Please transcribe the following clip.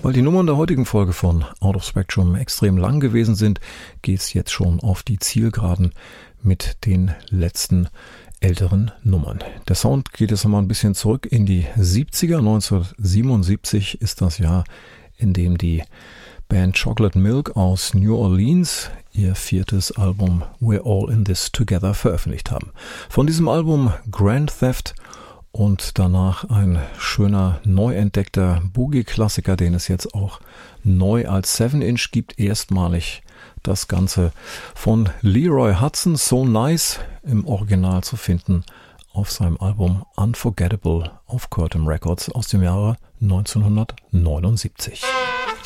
Weil die Nummern der heutigen Folge von Out of Spectrum extrem lang gewesen sind, geht's jetzt schon auf die Zielgeraden mit den letzten älteren Nummern. Der Sound geht jetzt nochmal ein bisschen zurück in die 70er. 1977 ist das Jahr, in dem die Band Chocolate Milk aus New Orleans ihr 4. Album We're All in This Together veröffentlicht haben. Von diesem Album Grand Theft und danach ein schöner, neu entdeckter Boogie-Klassiker, den es jetzt auch neu als 7-Inch gibt, erstmalig das Ganze von Leroy Hudson, So Nice, im Original zu finden auf seinem Album Unforgettable auf Curtom Records aus dem Jahre 1979.